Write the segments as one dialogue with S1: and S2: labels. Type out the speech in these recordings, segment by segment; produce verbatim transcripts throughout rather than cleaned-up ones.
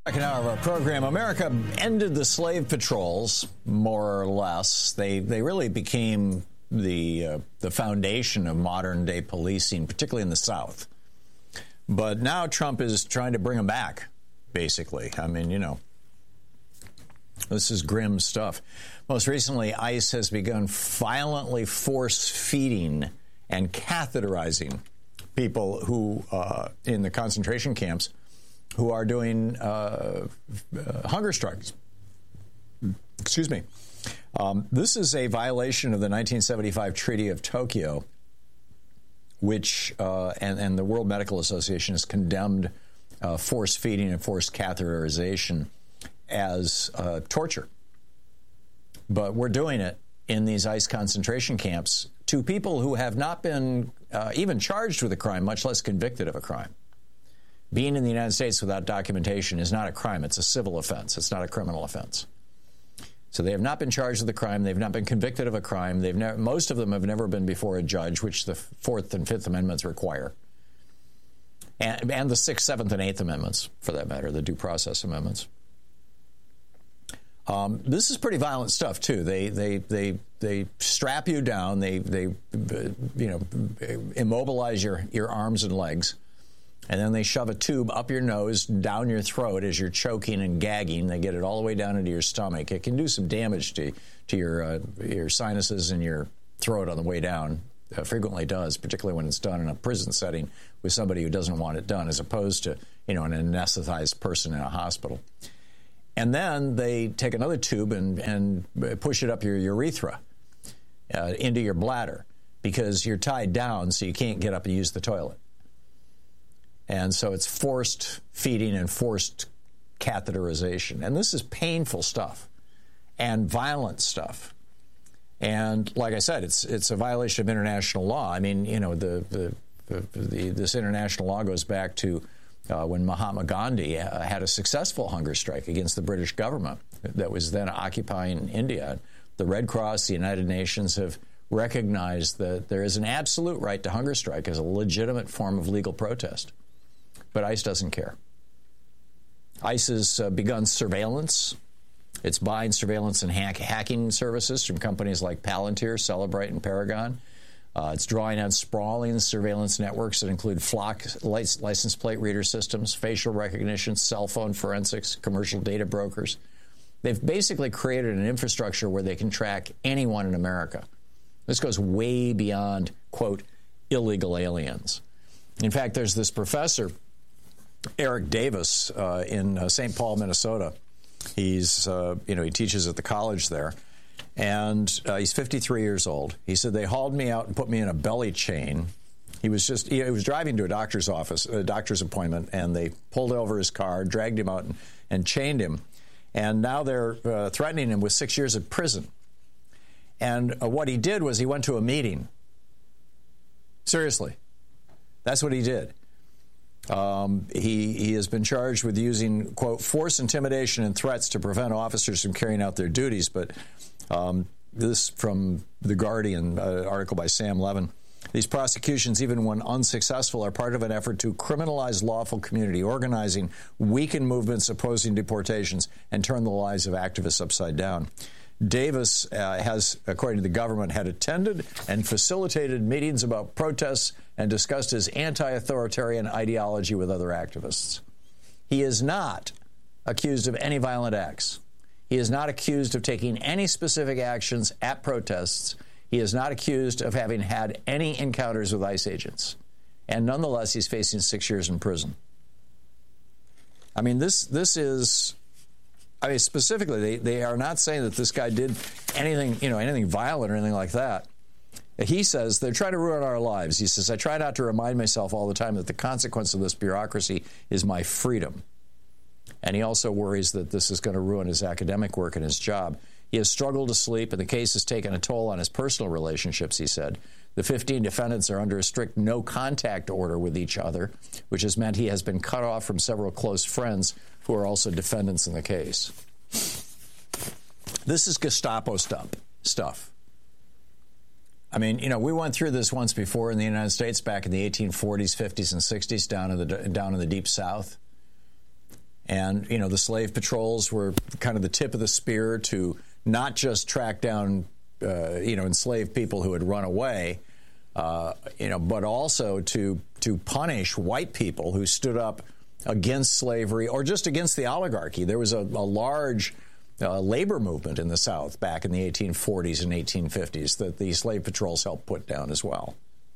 S1: Second hour of our program. America ended the slave patrols, more or less. They they really became the uh, the foundation of modern day policing, particularly in the South. But now Trump is trying to bring them back, basically. I mean, you know, this is grim stuff. Most recently, ICE has begun violently force feeding and catheterizing people who uh, in the concentration camps who are doing uh, uh, hunger strikes. Excuse me. Um, this is a violation of the nineteen seventy-five Treaty of Tokyo, which uh, and, and the World Medical Association has condemned uh, force feeding and forced catheterization as uh, torture. But we're doing it in these ICE concentration camps to people who have not been uh, even charged with a crime, much less convicted of a crime. Being in the United States without documentation is not a crime. It's a civil offense. It's not a criminal offense. So they have not been charged with a crime. They've not been convicted of a crime. They've never, most of them have never been before a judge, which the Fourth and Fifth Amendments require. And, and the Sixth, Seventh, and Eighth Amendments, for that matter, the Due Process Amendments. Um, this is pretty violent stuff, too. They they they they strap you down. They they you know immobilize your your arms and legs. And then they shove a tube up your nose, down your throat as you're choking and gagging. They get it all the way down into your stomach. It can do some damage to to your uh, your sinuses and your throat on the way down. Uh, frequently does, particularly when it's done in a prison setting with somebody who doesn't want it done, as opposed to, you know, an anesthetized person in a hospital. And then they take another tube and, and push it up your urethra uh, into your bladder, because you're tied down, so you can't get up and use the toilet. And so it's forced feeding and forced catheterization. And this is painful stuff and violent stuff. And like I said, it's it's a violation of international law. I mean, you know, the, the, the, the this international law goes back to uh, when Mahatma Gandhi uh, had a successful hunger strike against the British government that was then occupying India. The Red Cross, the United Nations have recognized that there is an absolute right to hunger strike as a legitimate form of legal protest. But ICE doesn't care. ICE has uh, begun surveillance. It's buying surveillance and hack hacking services from companies like Palantir, Celebrite, and Paragon. Uh, it's drawing on sprawling surveillance networks that include Flock license plate reader systems, facial recognition, cell phone forensics, commercial data brokers. They've basically created an infrastructure where they can track anyone in America. This goes way beyond, quote, illegal aliens. In fact, there's this professor, Eric Davis, uh, in uh, Saint Paul, Minnesota. He's, uh, you know, he teaches at the college there, and uh, he's fifty-three years old. He said they hauled me out and put me in a belly chain. He was just, he, he was driving to a doctor's office, a doctor's appointment, and they pulled over his car, dragged him out, and, and chained him. And now they're uh, threatening him with six years of prison. And uh, what he did was he went to a meeting. Seriously. That's what he did. Um, he, he has been charged with using, quote, force, intimidation, and threats to prevent officers from carrying out their duties. But um, this from The Guardian, uh, article by Sam Levin. These prosecutions, even when unsuccessful, are part of an effort to criminalize lawful community organizing, weaken movements opposing deportations, and turn the lives of activists upside down. Davis uh, has, according to the government, had attended and facilitated meetings about protests and discussed his anti-authoritarian ideology with other activists. He is not accused of any violent acts. He is not accused of taking any specific actions at protests. He is not accused of having had any encounters with ICE agents. And nonetheless, he's facing six years in prison. I mean, this this is... I mean, specifically, they, they are not saying that this guy did anything, you know, anything violent or anything like that. He says they're trying to ruin our lives. He says, I try not to remind myself all the time that the consequence of this bureaucracy is my freedom. And he also worries that this is going to ruin his academic work and his job. He has struggled to sleep, and the case has taken a toll on his personal relationships, he said. The fifteen defendants are under a strict no-contact order with each other, which has meant he has been cut off from several close friends who are also defendants in the case. This is Gestapo stuff. stuff. I mean, you know, we went through this once before in the United States back in the eighteen forties, fifties, and sixties down in the down in the Deep South. And, you know, the slave patrols were kind of the tip of the spear to not just track down, uh, you know, enslaved people who had run away, uh, you know, but also to to punish white people who stood up against slavery or just against the oligarchy. There was a, a large uh, labor movement in the South back in the eighteen forties and eighteen fifties that the slave patrols helped put down as well.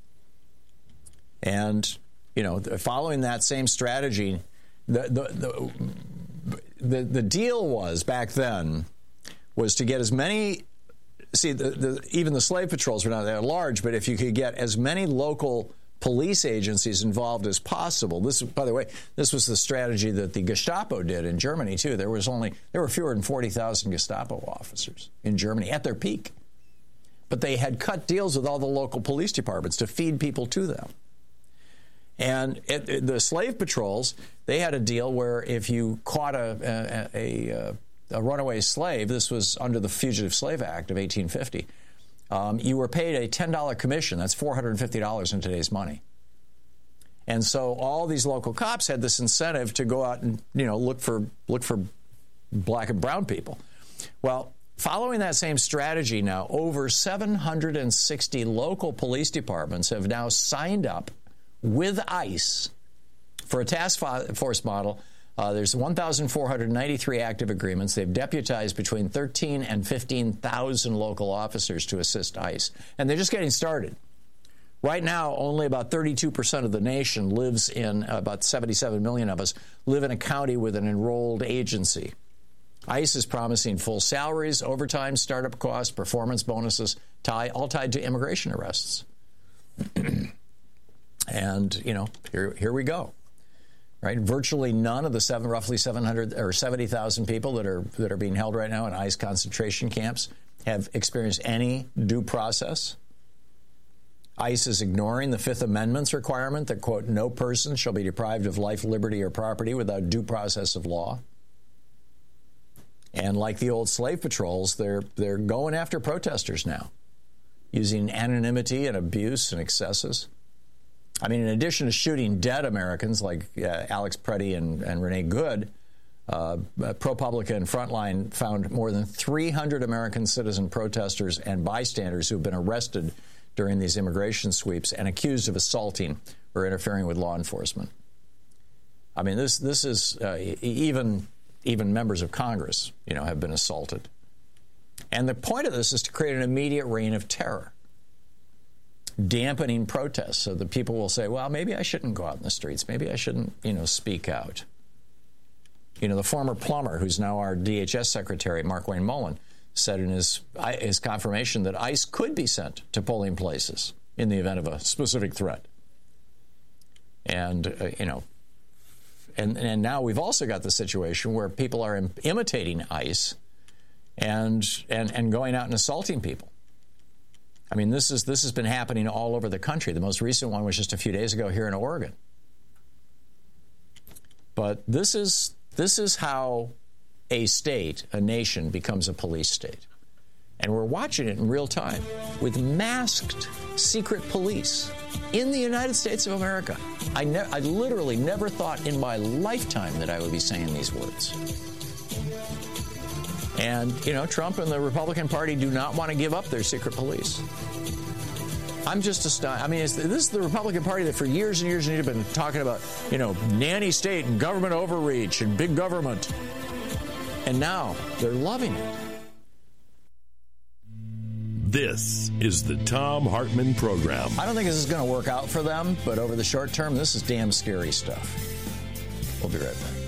S1: And, you know, following that same strategy, the the the the, the deal was back then was to get as many. See, the, the, even the slave patrols were not that large, but if you could get as many local police agencies involved as possible. This, by the way, this was the strategy that the Gestapo did in Germany too. There was only there were fewer than forty thousand Gestapo officers in Germany at their peak, but they had cut deals with all the local police departments to feed people to them. And it, it, the slave patrols, they had a deal where if you caught a a, a a runaway slave, this was under the Fugitive Slave Act of eighteen fifty. Um, you were paid a ten dollar commission. That's four hundred fifty dollars in today's money. And so all these local cops had this incentive to go out and, you know, look for look for black and brown people. Well, following that same strategy now, over seven hundred sixty local police departments have now signed up with ICE for a task force model. Uh, there's one thousand four hundred ninety-three active agreements. They've deputized between thirteen and fifteen thousand local officers to assist ICE. And they're just getting started. Right now, only about thirty-two percent of the nation lives in, uh, about seventy-seven million of us, live in a county with an enrolled agency. ICE is promising full salaries, overtime, startup costs, performance bonuses, tie, all tied to immigration arrests. And, you know, here, here we go. Right, virtually none of the seven, roughly seven hundred or seventy thousand people that are that are being held right now in ICE concentration camps have experienced any due process. ICE is ignoring the Fifth Amendment's requirement that, quote, no person shall be deprived of life, liberty, or property without due process of law. And like the old slave patrols, they're they're going after protesters now, using anonymity and abuse and excesses. I mean, in addition to shooting dead Americans like uh, Alex Preddy and, and Renee Good, uh, ProPublica and Frontline found more than three hundred American citizen protesters and bystanders who have been arrested during these immigration sweeps and accused of assaulting or interfering with law enforcement. I mean, this this is uh, even even members of Congress, you know, have been assaulted. And the point of this is to create an immediate reign of terror, dampening protests so that people will say, well, maybe I shouldn't go out in the streets. Maybe I shouldn't, you know, speak out. You know, the former plumber, who's now our D H S secretary, Markwayne Mullin, said in his, his confirmation that ICE could be sent to polling places in the event of a specific threat. And, uh, you know, and, and now we've also got the situation where people are im- imitating ICE and, and, and going out and assaulting people. I mean, this is this has been happening all over the country. The most recent one was just a few days ago here in Oregon. But this is this is how a state, a nation, becomes a police state. And we're watching it in real time with masked secret police in the United States of America. I, ne- I literally never thought in my lifetime that I would be saying these words. And, you know, Trump and the Republican Party do not want to give up their secret police. I'm just astonished. I mean, it's, this is the Republican Party that for years and years and years have been talking about, you know, nanny state and government overreach and big government. And now they're loving it.
S2: This is the Thom Hartmann Program.
S1: I don't think this is going to work out for them, but over the short term, this is damn scary stuff. We'll be right back.